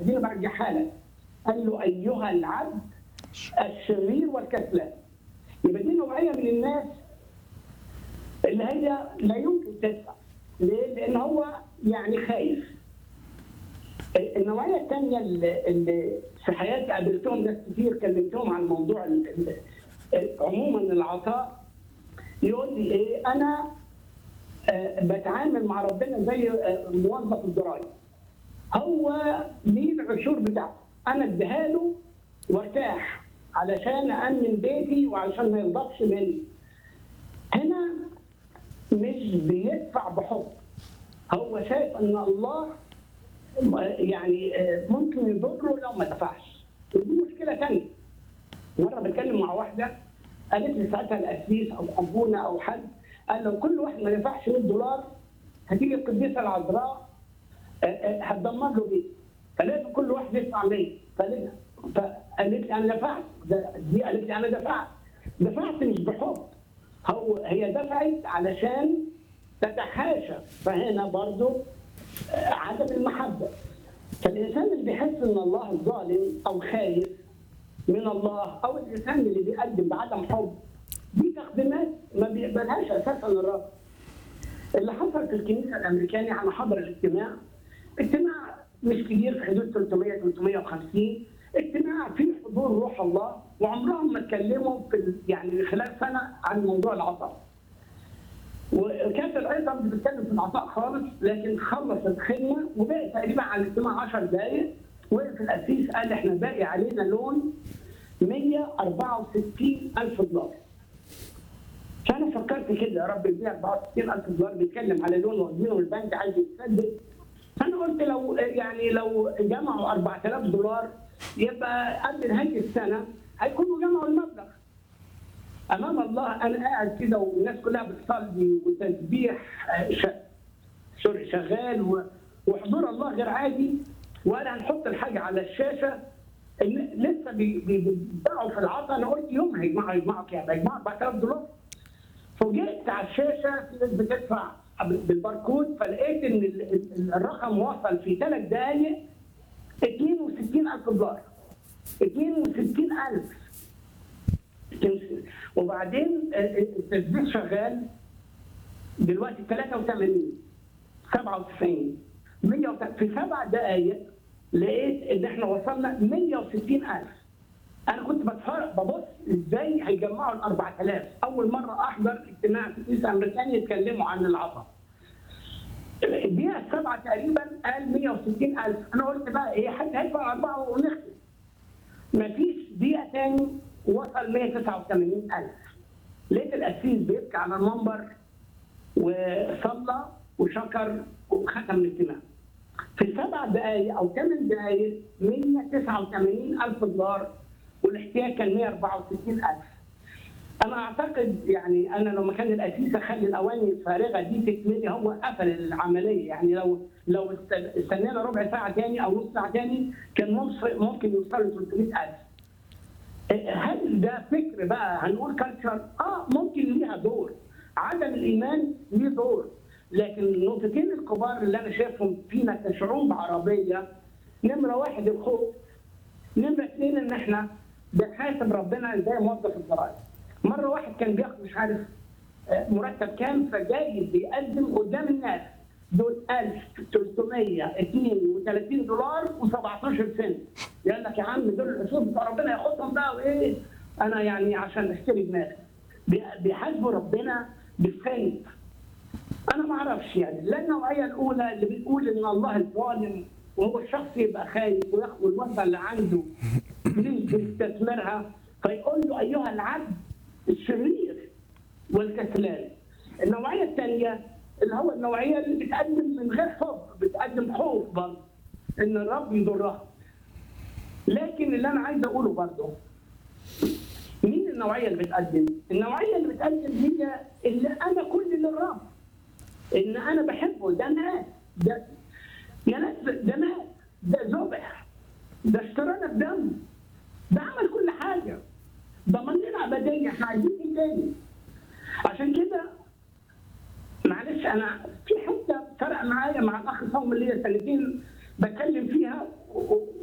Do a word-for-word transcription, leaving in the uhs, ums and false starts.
دي برجعها لك. قال له ايها العبد الشرير والكسلان. يبقى دي نوعيه من الناس اللي هي لا يمكن تدفع. ليه؟ لان هو يعني خايف. النوعيه الثانيه اللي, اللي في حياتي قابلتهم ناس كتير، كلمتهم عن موضوع عموما العطاء، يقول لي ايه، انا بتعامل مع ربنا زي موظف الضرايب. هو ليه العشور بتاعته، انا اديها له وارتاح علشان امن بيتي وعشان ما يغضبش مني. هنا مش بيدفع بحب، هو شايف ان الله يعني ممكن يضره لو ما دفعش. ودي مشكله ثانيه. مره بتكلم مع واحده قالت لي ساعتها القسيس او ابونا او حد قال لو كل واحد ما دفعش مية دولار هتيجي القديسه العذراء هتدمر له بيته، فلازم كل واحد يدفع مية. فقالت لي انا دفعت، دي قالت لي انا دفعت دفعت مش بحب، هو هي دفعت علشان تتحاشى. فهنا برضو عدم المحبه. فالانسان اللي بيحس ان الله ظالم او خايف من الله، او الانسان اللي بيقدم بعدم حب، دي تقديمات ما بيقبلهاش اساسا الرب. اللي حصل في الكنيسه الامريكانيه، انا حاضر الاجتماع، اجتماع مش كبير في حدود ثلاثمية ثلاثمية وخمسين، اجتماع فيه حضور روح الله، وعمرهم ما اتكلموا في يعني خلال سنه عن موضوع العطاء. وكانت العظه مش بتتكلم في العطاء خالص، لكن خلص الخدمه وبقي تقريبا على الاجتماع عشر دقائق، وقف القسيس قال احنا باقي علينا لون مية وأربعة وستين ألف دولار. فانا فكرت كده، يا رب يديها أربعة وستين ألف دولار بيتكلم على لون واخدينه من البنك عايز يتسدد. فانا قلت لو يعني لو جمعوا أربعة آلاف دولار يبقى قبل نهايه السنه هيكونوا جمعوا المبلغ. امام الله انا قاعد كده والناس كلها بتصلي وتسبيح شغال وحضور الله غير عادي، وانا هنحط الحاجه على الشاشه لسه بيدعوا في العطاء. انا قلت يوم هيجمعوا يجمعوا كام؟ هيجمعوا أربعة آلاف دولار. فوجئت على الشاشه في ناس بتدفع بالباركود، فلقيت ان الرقم وصل في ثلاث دقائق اثنين وستين ألف دولار. اثنين وستين ألف. وبعدين التسبيح شغال دلوقتي ثلاثة وثمانين سبعة وتسعين مية في سبع دقائق لقيت ان احنا وصلنا مية وستين ألف. انا كنت بتفرج ببص ازاي هيجمعوا ال أربعة آلاف. اول مره احضر اجتماع في الكنيسه الامريكانيه يتكلموا عن العطاء. الدقيقه السابعه تقريبا قال مية وستين ألف. انا قلت بقى ايه، حد هيدفع اربعه ونختم. مفيش دقيقه ثاني وصل مية وتسعة وثمانين ألف. لقيت القسيس بيبكي على المنبر وصلى وشكر وختم الاجتماع. في سبع دقائق او ثمان دقائق مية وتسعة وثمانين ألف دولار، والاحتياج كان مية وأربعة وستين ألف. انا اعتقد يعني انا لو مكان القسيس اخلي الاواني الفارغه دي تكملي، هو قفل العمليه. يعني لو لو استنينا ربع ساعه ثاني او نص ساعه ثاني كان ممكن يوصل ل ثلاثمية ألف. هل ده فكر بقى هنقول كالتشر؟ اه ممكن ليها دور. عدم الايمان ليه دور. لكن النقطتين الكبار اللي انا شايفهم فينا كشعوب عربيه، نمره واحد الخوف، نمره اثنين ان احنا بنحاسب ربنا زي موظف الضرائب. مره واحد كان بياخد مش عارف مرتب كام، فجاي بيقدم قدام الناس دول ألف وثلاثمية واثنين وثلاثين دولار وسبعتاشر سنت. يقول لك يا عم دول العشور بتاع ربنا ياخدهم بقى وايه؟ انا يعني عشان اشتري دماغي. بيحاسبوا ربنا بالسنت. انا ما اعرفش يعني. لا النوعيه الاولى اللي بتقول ان الله الظالم وهو الشخص يبقى خايف وياخد الوجبه اللي عنده بيستثمرها، فيقول له ايها العبد الشرير والكسلان. النوعيه الثانيه اللي هو النوعيه اللي بتقدم من غير حب، بتقدم خوف برضه ان الرب يضرها. لكن اللي انا عايز اقوله برضه، مين النوعيه اللي بتقدم؟ النوعيه اللي بتقدم هي اللي انا كل للرب، ان انا بحبه. ده مات، ده يا ناس ده مات، ده ذبح، ده اشترانا بدم، ده عمل كل حاجه، ضمن لنا ابديه. احنا عايزين ايه تاني؟ عشان كده معلش انا في حته فرق معايا مع الاخ صوم اللي هي سنتين بتكلم فيها